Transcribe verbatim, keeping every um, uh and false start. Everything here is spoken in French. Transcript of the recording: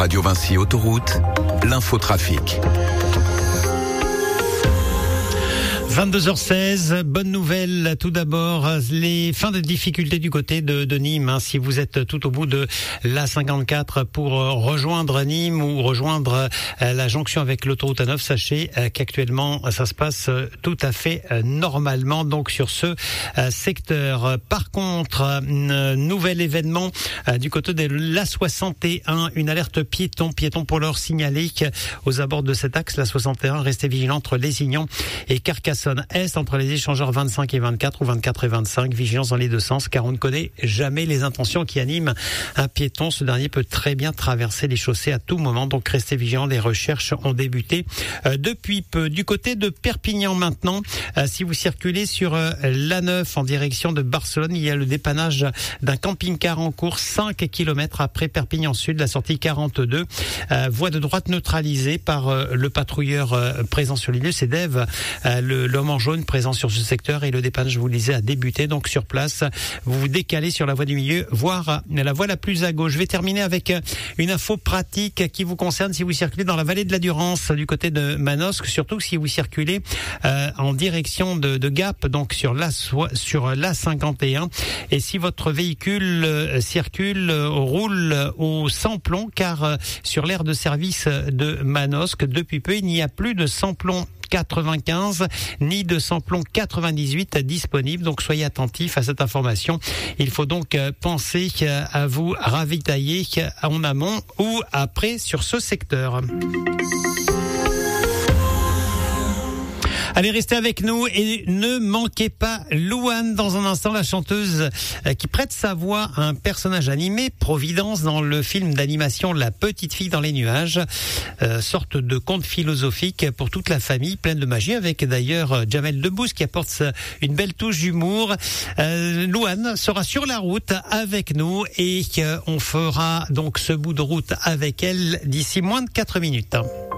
Radio Vinci Autoroute, l'infotrafic. vingt-deux heures seize, bonne nouvelle tout d'abord, les fins de difficultés du côté de, de Nîmes. Hein, si vous êtes tout au bout de l'A cinquante-quatre pour rejoindre Nîmes ou rejoindre euh, la jonction avec l'autoroute A neuf, sachez euh, qu'actuellement ça se passe euh, tout à fait euh, normalement donc sur ce euh, secteur. Par contre, euh, nouvel événement euh, du côté de l'A soixante et un, une alerte piéton, piéton pour leur signaler aux abords de cet axe, l'A soixante et un, restez vigilants entre Lézignan et Carcassonne Est, entre les échangeurs vingt-cinq et vingt-quatre ou vingt-quatre et vingt-cinq, vigilance dans les deux sens car on ne connaît jamais les intentions qui animent un piéton. Ce dernier peut très bien traverser les chaussées à tout moment, donc restez vigilants. Les recherches ont débuté euh, depuis peu. Du côté de Perpignan maintenant, euh, si vous circulez sur euh, l'A neuf en direction de Barcelone, il y a le dépannage d'un camping-car en cours cinq kilomètres après Perpignan Sud, la sortie quarante-deux, euh, voie de droite neutralisée par euh, le patrouilleur euh, présent sur les lieux, c'est Dave, euh, le l'homme en jaune présent sur ce secteur, et le dépannage, je vous le disais, a débuté. Donc sur place, vous vous décalez sur la voie du milieu, voire la voie la plus à gauche. Je vais terminer avec une info pratique qui vous concerne si vous circulez dans la vallée de la Durance du côté de Manosque, surtout si vous circulez euh, en direction de, de Gap, donc sur la sur l'A cinquante et un, et si votre véhicule euh, circule, euh, roule au sans-plomb, car euh, sur l'aire de service de Manosque, depuis peu, il n'y a plus de sans-plomb quatre-vingt-quinze ni de samplon quatre-vingt-dix-huit disponible, donc soyez attentifs à cette information. Il faut donc penser à vous ravitailler en amont ou après sur ce secteur. Allez, restez avec nous et ne manquez pas Louane dans un instant, la chanteuse qui prête sa voix à un personnage animé, Providence, dans le film d'animation La Petite Fille dans les Nuages, euh, sorte de conte philosophique pour toute la famille, pleine de magie, avec d'ailleurs Jamel Debbouze qui apporte une belle touche d'humour. Euh, Louane sera sur la route avec nous et euh, on fera donc ce bout de route avec elle d'ici moins de quatre minutes.